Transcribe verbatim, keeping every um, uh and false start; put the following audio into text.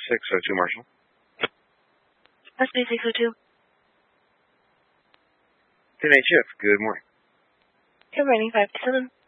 six oh two, Marshall. S B six oh two. ten H F, good morning. Good morning, five two seven.